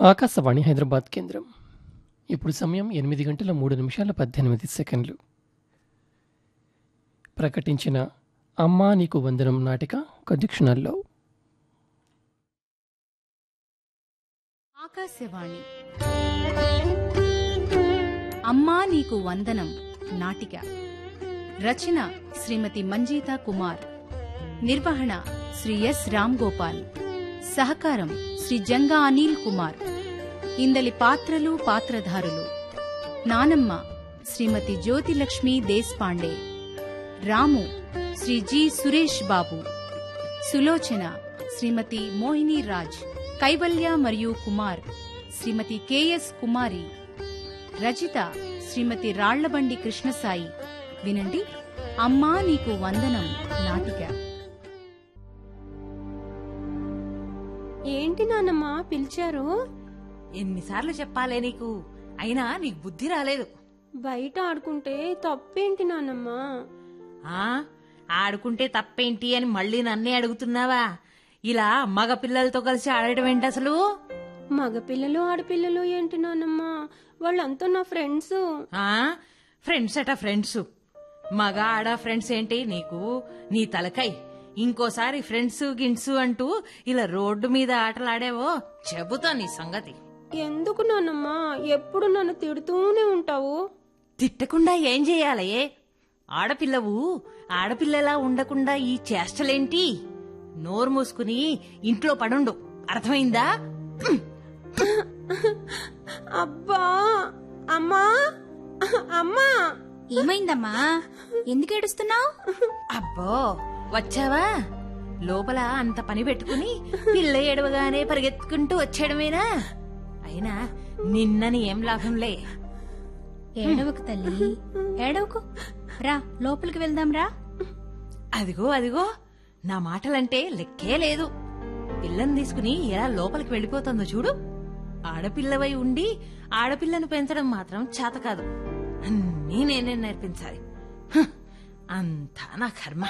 ఆకాశవాణి హైదరాబాద్ కేంద్రం. ఇప్పుడు సమయం 8:03:18 ప్రకటించిన అమ్మా నీకు వందనం నాటిక కొద్ది క్షణాల్లో. ఆకాశవాణి అమ్మా నీకు వందనం నాటిక. రచన శ్రీమతి మంజీతా కుమార్. నిర్వహణ శ్రీ ఎస్ రామ్ గోపాల్. సహకారం శ్రీ జంగా అనిల్ కుమార్. ఇందలి పాత్రలు పాత్రధారులు: నానమ్మ శ్రీమతి జ్యోతిలక్ష్మి దేశపాండే, రాము శ్రీ జి సురేష్ బాబు, సులోచన శ్రీమతి మోహిని రాజ్, కైవల్య మరియు కుమార్ శ్రీమతి కెఎస్ కుమారి, రజిత శ్రీమతి రాళ్లబండి కృష్ణసాయి. వినండి అమ్మా నీకు వందనం నాటిక. ఏంటి నాన్నమ్మ పిలిచారు? ఎన్నిసార్లు చెప్పాలే నీకు, అయినా నీకు బుద్ధి రాలేదు. బయట ఆడుకుంటే తప్పేంటి నాన్నమ్మ? ఆడుకుంటే తప్పేంటి అని మళ్ళీ నన్నే అడుగుతున్నావా? ఇలా మగ పిల్లలతో కలిసి ఆడటం ఏంటి అసలు? మగపిల్లలు ఆడపిల్లలు ఏంటి నాన్నమ్మ, వాళ్ళంతా నా ఫ్రెండ్స్. ఫ్రెండ్స్ అట ఫ్రెండ్స్. మగ ఆడ ఫ్రెండ్స్ ఏంటి నీకు? నీ తలకై. ఇంకోసారి ఫ్రెండ్స్ గిన్స్ అంటూ ఇలా రోడ్డు మీద ఆటలాడావో చెబుతా నీ సంగతి. ఎందుకు నాన్నమ్మ ఎప్పుడు నన్ను తిడుతూనే ఉంటావు? తిట్టకుండా ఏం చెయ్యాలే? ఆడపిల్లవు ఆడపిల్లలా ఉండకుండా ఈ చేష్టలేంటి? నోరు మూసుకుని ఇంట్లో పడుండు, అర్థమైందా? అబ్బా అమ్మా అమ్మా. ఏమైందమ్మా, ఎందుకు ఏడుస్తున్నావు? అబ్బో వచ్చావా? లోపల అంత పని పెట్టుకుని పిల్ల ఏడవగానే పరిగెత్తుకుంటూ వచ్చేయడమేనా? అయినా నిన్నని ఏం లాభంలే. ఏడవకు తల్లి, ఏడవకు. రా లోపలికి వెళ్దాం రా. అదిగో అదిగో, నా మాటలంటే లెక్కే లేదు. పిల్లని తీసుకుని ఎలా లోపలికి వెళ్ళిపోతుందో చూడు. ఆడపిల్లవై ఉండి ఆడపిల్లను పెంచడం మాత్రం చేత కాదు. అన్నీ నేనే నేర్పించాలి. అంతా నా కర్మ.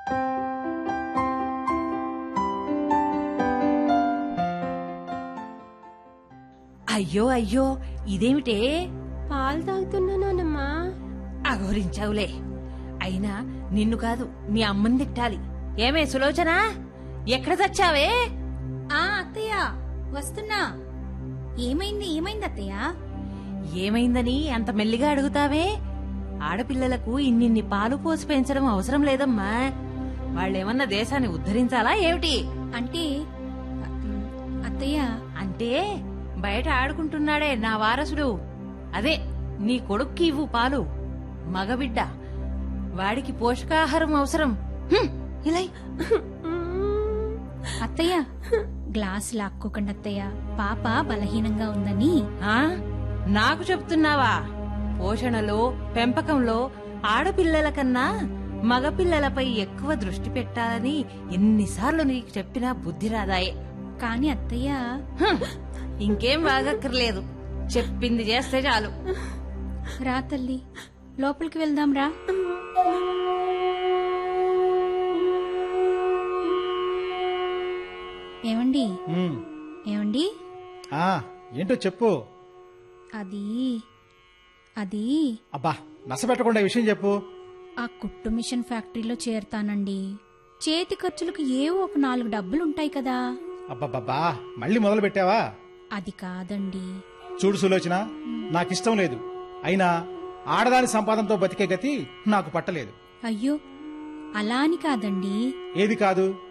అయ్యో అయ్యో, ఇదేమిటే? పాలు తాగుతున్నా నాన్నమ్మ. అఘోరించావులే. అయినా నిన్ను కాదు నీ అమ్మని తిట్టాలి. ఏమే సులోచన, ఎక్కడ చచ్చావే? అత్తయ్య వస్తున్నా. ఏమైంది అత్తయ్య? ఏమైందని అంత మెల్లిగా అడుగుతావే? ఆడపిల్లలకు ఇన్నిన్ని పాలు పోసి పెంచడం అవసరం లేదమ్మా. వాళ్ళేమన్నా దేశాన్ని ఉద్ధరించాలా ఏమిటి? అంటే అత్తయ్య, అంటే బయట ఆడుకుంటున్నాడే నా వారసుడు, అదే నీ కొడుక్కి ఇవ్వు పాలు. మగబిడ్డ, వాడికి పోషకాహారం అవసరం. ఇలా అత్తయ్య గ్లాస్ లాక్కోకండి అత్తయ్య, పాప బలహీనంగా ఉందని. నాకు చెప్తున్నావా? పోషణలో పెంపకంలో ఆడపిల్లల కన్నా మగపిల్లలపై ఎక్కువ దృష్టి పెట్టాలని ఎన్నిసార్లు నీకు చెప్పినా బుద్ధి రాదాయే. కాని అత్తయ్య, ఇంకేం వాగక్కర్లేదు, చెప్పింది చేస్తే చాలు. రా తల్లి, లోపలికి వెళ్దాం రా. ఏమండి ఏమండి? ఏంటో చెప్పు. అది అబ్బా నసపెట్టకుండా విషయం చెప్పు. ఆ కుట్టు మిషన్ ఫ్యాక్టరీలో చేరతానండి. చేతి ఖర్చులకు ఏవో ఒక 4 డబ్బులుంటాయి కదా. అబ్బబ్బబ్బా, మళ్ళీ మొదలు పెట్టావా? అది కాదండి. చూడు సులోచన, నాకిష్టం లేదు. అయినా ఆడదాని సంపాదనతో బతికే గతి నాకు పట్టలేదు. అయ్యో అలా అని కాదండి. ఏది కాదు?